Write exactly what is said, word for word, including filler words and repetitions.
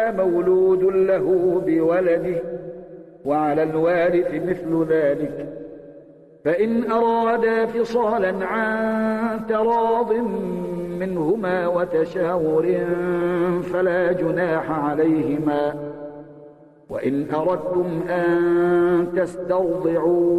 مولود له بولده وعلى الوارث مثل ذلك، فإن أرادا فصالا عن تراض منهما وتشاور فلا جناح عليهما. وإن أردتم أن تسترضعوا